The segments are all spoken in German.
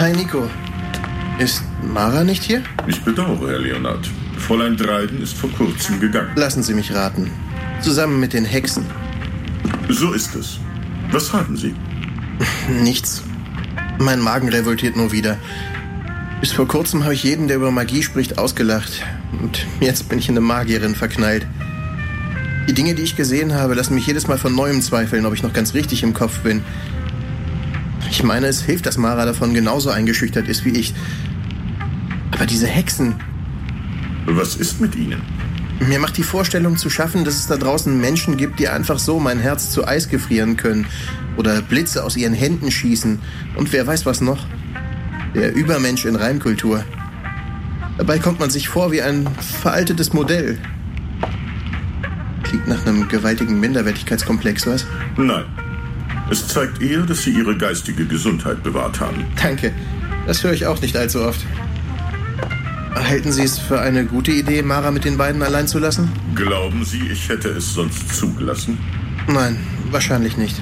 Hi, Nico. Ist Mara nicht hier? Ich bedauere, Herr Leonard. Fräulein Dryden ist vor kurzem gegangen. Lassen Sie mich raten. Zusammen mit den Hexen. So ist es. Was haben Sie? Nichts. Mein Magen revoltiert nur wieder. Bis vor kurzem habe ich jeden, der über Magie spricht, ausgelacht. Und jetzt bin ich in eine Magierin verknallt. Die Dinge, die ich gesehen habe, lassen mich jedes Mal von Neuem zweifeln, ob ich noch ganz richtig im Kopf bin. Ich meine, es hilft, dass Mara davon genauso eingeschüchtert ist wie ich. Aber diese Hexen... Was ist mit ihnen? Mir macht die Vorstellung zu schaffen, dass es da draußen Menschen gibt, die einfach so mein Herz zu Eis gefrieren können. Oder Blitze aus ihren Händen schießen. Und wer weiß was noch. Der Übermensch in Reinkultur. Dabei kommt man sich vor wie ein veraltetes Modell. Klingt nach einem gewaltigen Minderwertigkeitskomplex, was? Nein. Es zeigt eher, dass Sie Ihre geistige Gesundheit bewahrt haben. Danke. Das höre ich auch nicht allzu oft. Halten Sie es für eine gute Idee, Mara mit den beiden allein zu lassen? Glauben Sie, ich hätte es sonst zugelassen? Nein, wahrscheinlich nicht.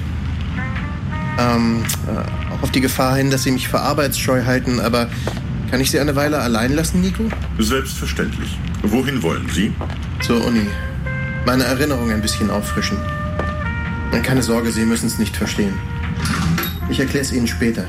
Auch auf die Gefahr hin, dass Sie mich für arbeitsscheu halten, aber kann ich Sie eine Weile allein lassen, Nico? Selbstverständlich. Wohin wollen Sie? Zur Uni. Meine Erinnerung ein bisschen auffrischen. Keine Sorge, Sie müssen es nicht verstehen. Ich erkläre es Ihnen später.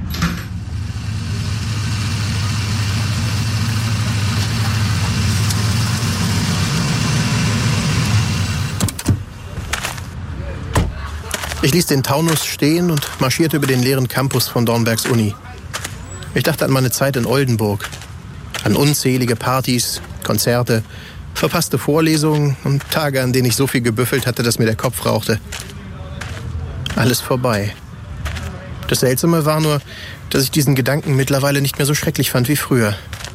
Ich ließ den Taunus stehen und marschierte über den leeren Campus von Dornbergs Uni. Ich dachte an meine Zeit in Oldenburg, an unzählige Partys, Konzerte, verpasste Vorlesungen und Tage, an denen ich so viel gebüffelt hatte, dass mir der Kopf rauchte. Alles vorbei. Das Seltsame war nur, dass ich diesen Gedanken mittlerweile nicht mehr so schrecklich fand wie früher.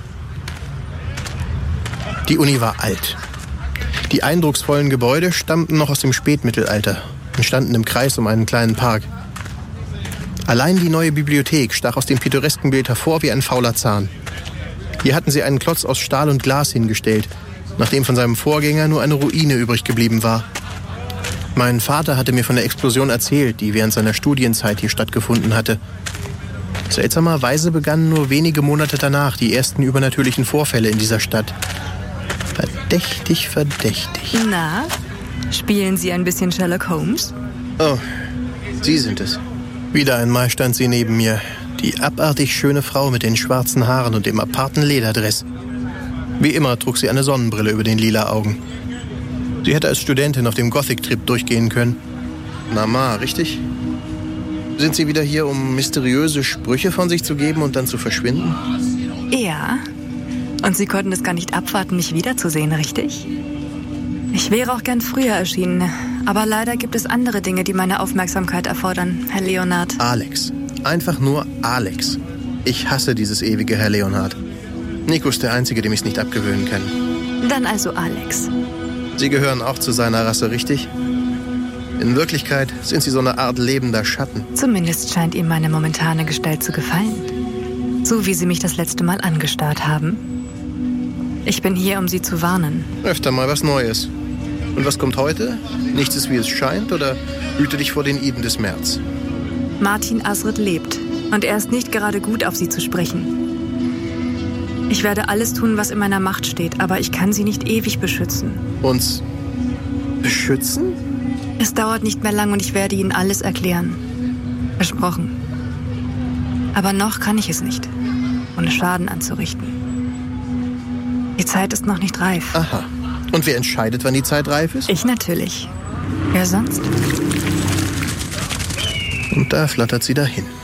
Die Uni war alt. Die eindrucksvollen Gebäude stammten noch aus dem Spätmittelalter und standen im Kreis um einen kleinen Park. Allein die neue Bibliothek stach aus dem pittoresken Bild hervor wie ein fauler Zahn. Hier hatten sie einen Klotz aus Stahl und Glas hingestellt, nachdem von seinem Vorgänger nur eine Ruine übrig geblieben war. Mein Vater hatte mir von der Explosion erzählt, die während seiner Studienzeit hier stattgefunden hatte. Seltsamerweise begannen nur wenige Monate danach die ersten übernatürlichen Vorfälle in dieser Stadt. Verdächtig, verdächtig. Na, spielen Sie ein bisschen Sherlock Holmes? Oh, Sie sind es. Wieder einmal stand sie neben mir. Die abartig schöne Frau mit den schwarzen Haaren und dem aparten Lederdress. Wie immer trug sie eine Sonnenbrille über den lila Augen. Sie hätte als Studentin auf dem Gothic-Trip durchgehen können. Na Ma, richtig? Sind Sie wieder hier, um mysteriöse Sprüche von sich zu geben und dann zu verschwinden? Ja. Und Sie konnten es gar nicht abwarten, mich wiederzusehen, richtig? Ich wäre auch gern früher erschienen, aber leider gibt es andere Dinge, die meine Aufmerksamkeit erfordern, Herr Leonard. Alex. Einfach nur Alex. Ich hasse dieses ewige Herr Leonard. Nico ist der Einzige, dem ich es nicht abgewöhnen kann. Dann also Alex. Sie gehören auch zu seiner Rasse, richtig? In Wirklichkeit sind Sie so eine Art lebender Schatten. Zumindest scheint ihm meine momentane Gestalt zu gefallen. So wie Sie mich das letzte Mal angestarrt haben. Ich bin hier, um Sie zu warnen. Öfter mal was Neues. Und was kommt heute? Nichts ist, wie es scheint, oder hüte dich vor den Iden des März? Martin Asridt lebt. Und er ist nicht gerade gut, auf Sie zu sprechen. Ich werde alles tun, was in meiner Macht steht, aber ich kann Sie nicht ewig beschützen. Uns beschützen? Es dauert nicht mehr lang und ich werde Ihnen alles erklären. Versprochen. Aber noch kann ich es nicht, ohne Schaden anzurichten. Die Zeit ist noch nicht reif. Aha. Und wer entscheidet, wann die Zeit reif ist? Ich natürlich. Wer sonst? Und da flattert sie dahin.